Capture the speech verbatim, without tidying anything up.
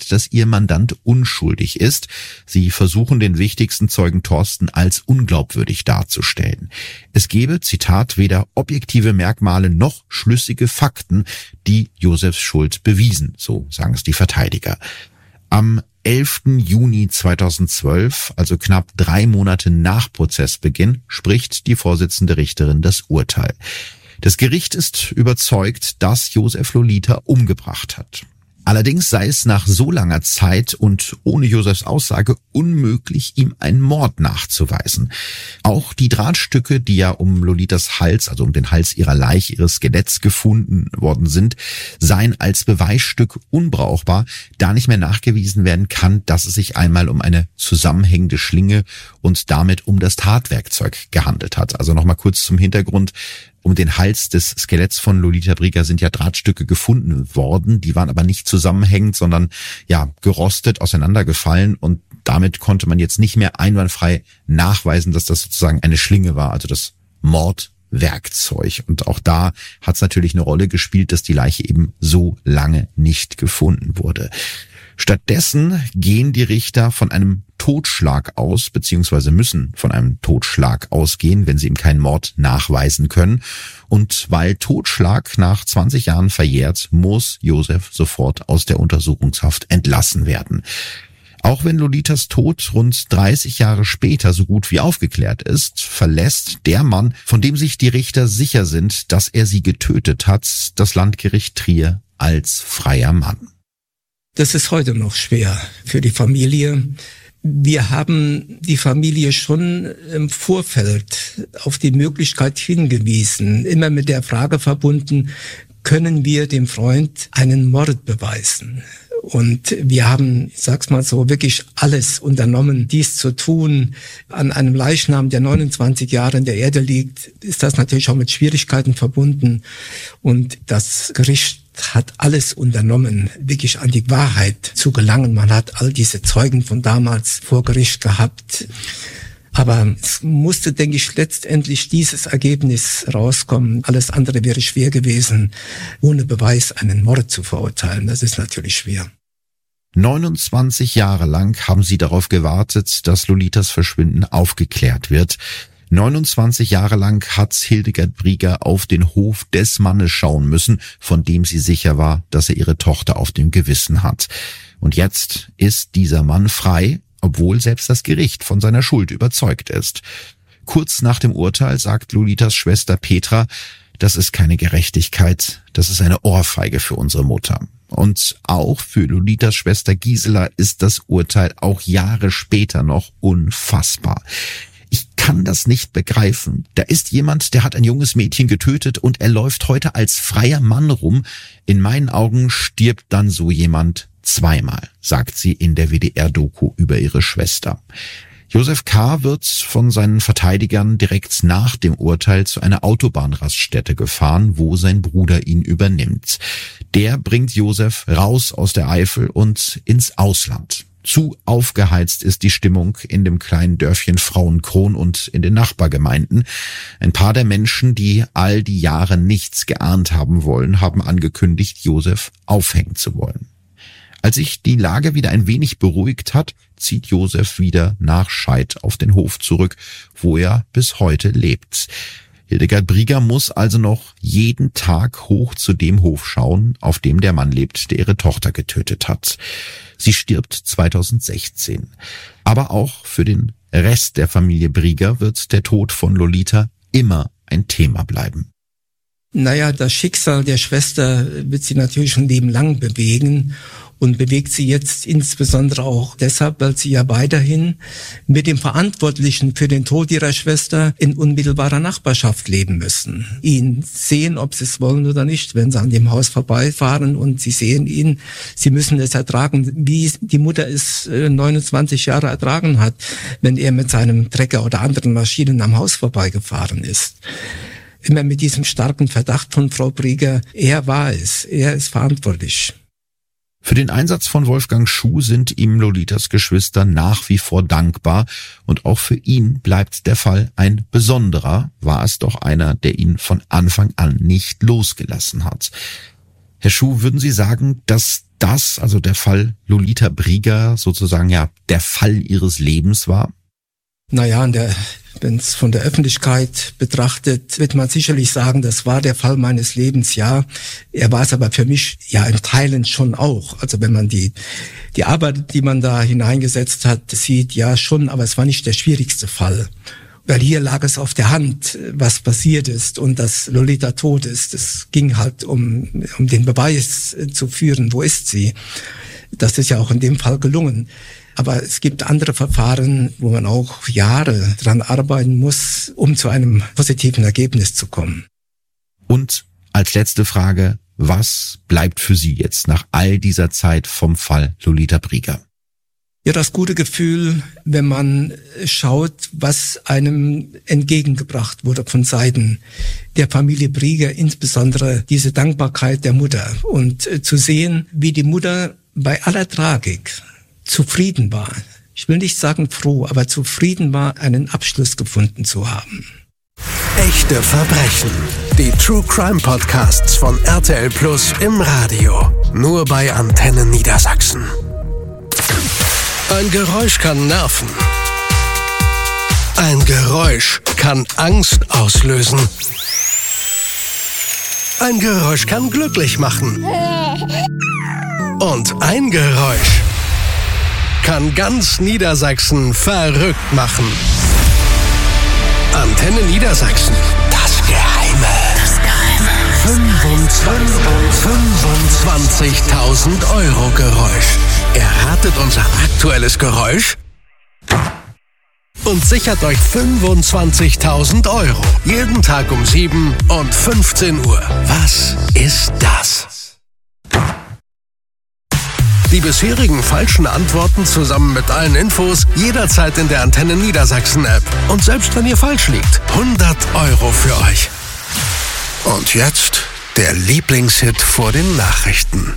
sagt, dass ihr Mandant unschuldig ist. Sie versuchen, den wichtigsten Zeugen Thorsten als unglaubwürdig darzustellen. Es gebe, Zitat, weder objektive Merkmale noch schlüssige Fakten, die Josefs Schuld bewiesen, so sagen es die Verteidiger. Am elften Juni zweitausendzwölf, also knapp drei Monate nach Prozessbeginn, spricht die Vorsitzende Richterin das Urteil. Das Gericht ist überzeugt, dass Josef Lolita umgebracht hat. Allerdings sei es nach so langer Zeit und ohne Josefs Aussage unmöglich, ihm einen Mord nachzuweisen. Auch die Drahtstücke, die ja um Lolitas Hals, also um den Hals ihrer Leiche, ihres Skeletts gefunden worden sind, seien als Beweisstück unbrauchbar, da nicht mehr nachgewiesen werden kann, dass es sich einmal um eine zusammenhängende Schlinge und damit um das Tatwerkzeug gehandelt hat. Also nochmal kurz zum Hintergrund. Um den Hals des Skeletts von Lolita Brieger sind ja Drahtstücke gefunden worden, die waren aber nicht zusammenhängend, sondern ja gerostet, auseinandergefallen, und damit konnte man jetzt nicht mehr einwandfrei nachweisen, dass das sozusagen eine Schlinge war, also das Mordwerkzeug. Und auch da hat es natürlich eine Rolle gespielt, dass die Leiche eben so lange nicht gefunden wurde. Stattdessen gehen die Richter von einem Totschlag aus, beziehungsweise müssen von einem Totschlag ausgehen, wenn sie ihm keinen Mord nachweisen können. Und weil Totschlag nach zwanzig Jahren verjährt, muss Josef sofort aus der Untersuchungshaft entlassen werden. Auch wenn Lolitas Tod rund dreißig Jahre später so gut wie aufgeklärt ist, verlässt der Mann, von dem sich die Richter sicher sind, dass er sie getötet hat, das Landgericht Trier als freier Mann. Das ist heute noch schwer für die Familie. Wir haben die Familie schon im Vorfeld auf die Möglichkeit hingewiesen, immer mit der Frage verbunden, können wir dem Freund einen Mord beweisen? Und wir haben, ich sag's mal so, wirklich alles unternommen, dies zu tun. An einem Leichnam, der neunundzwanzig Jahre in der Erde liegt, ist das natürlich auch mit Schwierigkeiten verbunden. Und das Gericht hat alles unternommen, wirklich an die Wahrheit zu gelangen. Man hat all diese Zeugen von damals vor Gericht gehabt. Aber es musste, denke ich, letztendlich dieses Ergebnis rauskommen. Alles andere wäre schwer gewesen, ohne Beweis einen Mord zu verurteilen. Das ist natürlich schwer. neunundzwanzig Jahre lang haben sie darauf gewartet, dass Lolitas Verschwinden aufgeklärt wird. neunundzwanzig Jahre lang hat Hildegard Brieger auf den Hof des Mannes schauen müssen, von dem sie sicher war, dass er ihre Tochter auf dem Gewissen hat. Und jetzt ist dieser Mann frei, obwohl selbst das Gericht von seiner Schuld überzeugt ist. Kurz nach dem Urteil sagt Lolitas Schwester Petra, das ist keine Gerechtigkeit, das ist eine Ohrfeige für unsere Mutter. Und auch für Lolitas Schwester Gisela ist das Urteil auch Jahre später noch unfassbar. Ich kann das nicht begreifen. Da ist jemand, der hat ein junges Mädchen getötet und er läuft heute als freier Mann rum. In meinen Augen stirbt dann so jemand zweimal, sagt sie in der W D R-Doku über ihre Schwester. Josef K. wird von seinen Verteidigern direkt nach dem Urteil zu einer Autobahnraststätte gefahren, wo sein Bruder ihn übernimmt. Der bringt Josef raus aus der Eifel und ins Ausland. Zu aufgeheizt ist die Stimmung in dem kleinen Dörfchen Frauenkron und in den Nachbargemeinden. Ein paar der Menschen, die all die Jahre nichts geahnt haben wollen, haben angekündigt, Josef aufhängen zu wollen. Als sich die Lage wieder ein wenig beruhigt hat, zieht Josef wieder nach Scheid auf den Hof zurück, wo er bis heute lebt. Hildegard Brieger muss also noch jeden Tag hoch zu dem Hof schauen, auf dem der Mann lebt, der ihre Tochter getötet hat. Sie stirbt zweitausendsechzehn. Aber auch für den Rest der Familie Brieger wird der Tod von Lolita immer ein Thema bleiben. Naja, das Schicksal der Schwester wird sie natürlich ein Leben lang bewegen und bewegt sie jetzt insbesondere auch deshalb, weil sie ja weiterhin mit dem Verantwortlichen für den Tod ihrer Schwester in unmittelbarer Nachbarschaft leben müssen. Ihn sehen, ob sie es wollen oder nicht, wenn sie an dem Haus vorbeifahren und sie sehen ihn. Sie müssen es ertragen, wie die Mutter es neunundzwanzig Jahre ertragen hat, wenn er mit seinem Trecker oder anderen Maschinen am Haus vorbeigefahren ist. Immer mit diesem starken Verdacht von Frau Brieger, er war es, er ist verantwortlich. Für den Einsatz von Wolfgang Schuh sind ihm Lolitas Geschwister nach wie vor dankbar und auch für ihn bleibt der Fall ein besonderer, war es doch einer, der ihn von Anfang an nicht losgelassen hat. Herr Schuh, würden Sie sagen, dass das, also der Fall Lolita Brieger, sozusagen ja der Fall ihres Lebens war? Naja, wenn es von der Öffentlichkeit betrachtet, wird man sicherlich sagen, das war der Fall meines Lebens, ja. Er war es aber für mich ja in Teilen schon auch. Also wenn man die die Arbeit, die man da hineingesetzt hat, sieht, ja schon, aber es war nicht der schwierigste Fall. Weil hier lag es auf der Hand, was passiert ist und dass Lolita tot ist. Es ging halt um um den Beweis zu führen, wo ist sie. Das ist ja auch in dem Fall gelungen. Aber es gibt andere Verfahren, wo man auch Jahre dran arbeiten muss, um zu einem positiven Ergebnis zu kommen. Und als letzte Frage, was bleibt für Sie jetzt nach all dieser Zeit vom Fall Lolita Brieger? Ja, das gute Gefühl, wenn man schaut, was einem entgegengebracht wurde von Seiten der Familie Brieger, insbesondere diese Dankbarkeit der Mutter und zu sehen, wie die Mutter bei aller Tragik zufrieden war. Ich will nicht sagen froh, aber zufrieden war, einen Abschluss gefunden zu haben. Echte Verbrechen. Die True Crime Podcasts von R T L Plus im Radio. Nur bei Antenne Niedersachsen. Ein Geräusch kann nerven. Ein Geräusch kann Angst auslösen. Ein Geräusch kann glücklich machen. Und ein Geräusch kann ganz Niedersachsen verrückt machen. Antenne Niedersachsen. Das Geheime. Das Geheime. fünfundzwanzigtausend Euro Geräusch. Erratet unser aktuelles Geräusch? Und sichert euch fünfundzwanzigtausend Euro. Jeden Tag um sieben und fünfzehn Uhr. Was ist das? Die bisherigen falschen Antworten zusammen mit allen Infos jederzeit in der Antenne Niedersachsen App. Und selbst wenn ihr falsch liegt, hundert Euro für euch. Und jetzt der Lieblingshit vor den Nachrichten.